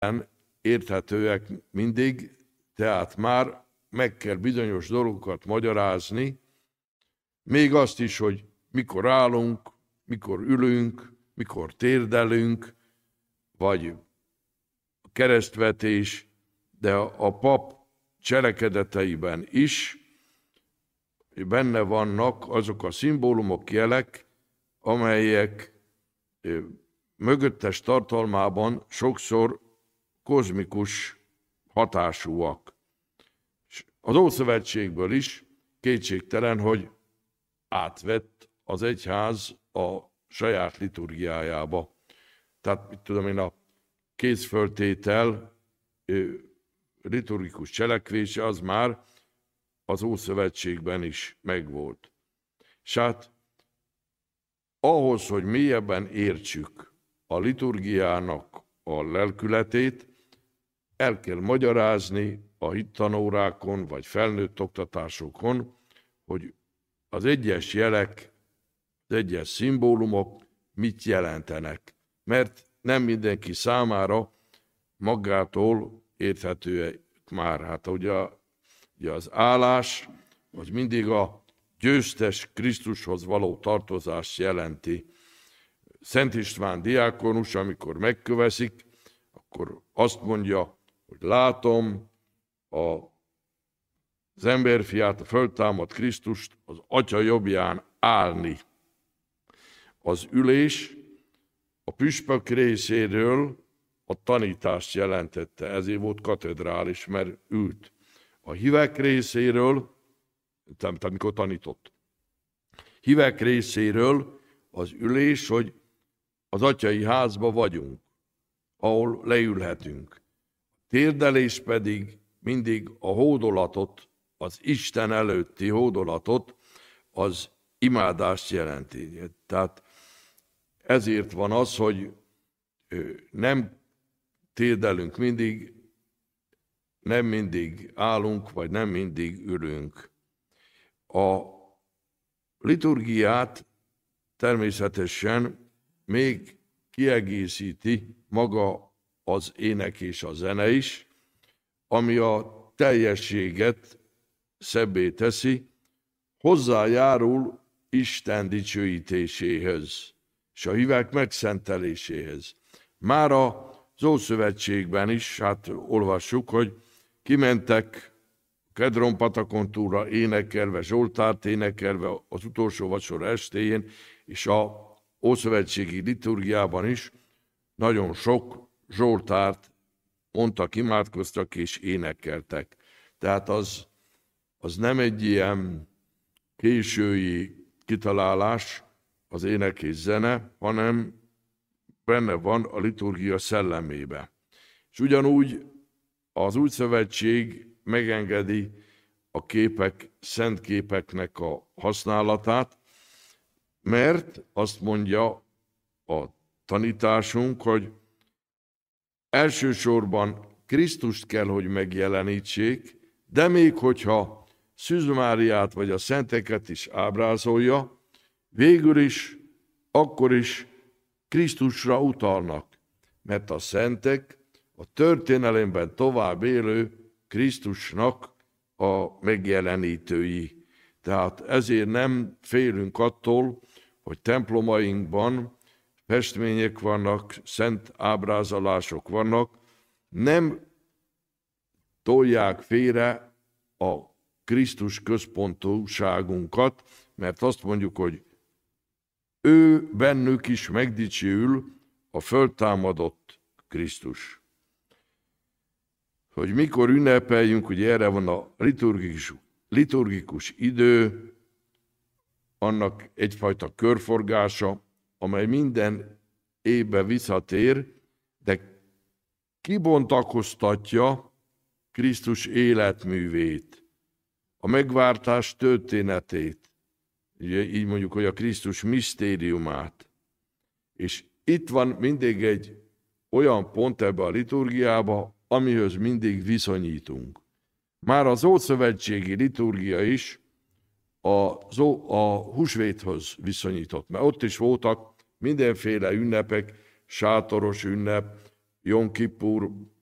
érthetőek mindig, tehát már meg kell bizonyos dolgokat magyarázni, még azt is, hogy mikor állunk, mikor ülünk, mikor térdelünk, vagy a keresztvetés, de a pap cselekedeteiben is benne vannak azok a szimbólumok, jelek, amelyek mögöttes tartalmában sokszor kozmikus hatásúak. Az Ószövetségből is kétségtelen, hogy átvett az egyház a saját liturgiájába. Tehát, mit tudom én, a kézföltétel liturgikus cselekvése az már az Ószövetségben is megvolt. És hát ahhoz, hogy mélyebben értsük a liturgiának a lelkületét, el kell magyarázni a hittanórákon vagy felnőtt oktatásokon, hogy az egyes jelek, az egyes szimbólumok mit jelentenek. Mert nem mindenki számára magától érthetőek már. Hát ugye az állás, az mindig a győztes Krisztushoz való tartozást jelenti. Szent István diákonus, amikor megköveszik, akkor azt mondja, hogy látom az emberfiát, a föltámadt Krisztust az Atya jobbján állni. Az ülés a püspök részéről a tanítást jelentette, ezért volt katedrális, mert ült. A hívek részéről, tehát amikor tanított, hívek részéről az ülés, hogy az atyai házba vagyunk, ahol leülhetünk. Térdelés pedig mindig a hódolatot, az Isten előtti hódolatot, az imádást jelenti. Tehát ezért van az, hogy nem térdelünk mindig, nem mindig állunk, vagy nem mindig ülünk. A liturgiát természetesen még kiegészíti maga az ének és a zene is, ami a teljességet szebbé teszi, hozzájárul Isten dicsőítéséhez és a hívek megszenteléséhez. Már az Ószövetségben is, hát olvassuk, hogy kimentek Kedron patakon túlra énekelve, Zsoltárt énekelve az utolsó vacsora estéjén, és az ószövetségi liturgiában is nagyon sok Zsoltárt mondtak, imádkoztak és énekeltek. Tehát az nem egy ilyen késői kitalálás, az ének és zene, hanem benne van a liturgia szellemébe. És ugyanúgy az Új Szövetség megengedi a képek, szent képeknek a használatát, mert azt mondja a tanításunk, hogy elsősorban Krisztust kell, hogy megjelenítsék, de még hogyha Szűz Máriát vagy a szenteket is ábrázolja, végül is, akkor is Krisztusra utalnak, mert a szentek a történelemben tovább élő Krisztusnak a megjelenítői. Tehát ezért nem félünk attól, hogy templomainkban festmények vannak, szent ábrázolások vannak, nem tolják félre a Krisztus központúságunkat, mert azt mondjuk, hogy ő bennük is megdicsőül a föltámadott Krisztus. Hogy mikor ünnepeljünk, ugye erre van a liturgikus idő, annak egyfajta körforgása, amely minden évben visszatér, de kibontakoztatja Krisztus életművét, a megváltás történetét, ugye így mondjuk, hogy a Krisztus misztériumát. És itt van mindig egy olyan pont ebbe a liturgiába, amihez mindig viszonyítunk. Már az ószövetségi liturgia is a húsvéthoz viszonyított, mert ott is voltak mindenféle ünnepek, sátoros ünnep, Jom Kippur